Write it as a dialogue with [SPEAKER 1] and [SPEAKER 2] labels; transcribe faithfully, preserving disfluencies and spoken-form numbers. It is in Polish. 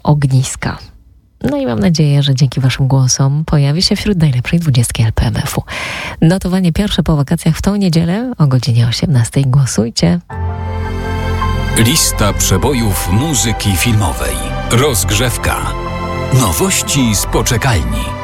[SPEAKER 1] ogniska. No i mam nadzieję, że dzięki waszym głosom pojawi się wśród najlepszej dwudziestki L P M F u. Notowanie pierwsze po wakacjach w tą niedzielę o godzinie osiemnastej. Głosujcie.
[SPEAKER 2] Lista przebojów muzyki filmowej. Rozgrzewka. Nowości z poczekalni.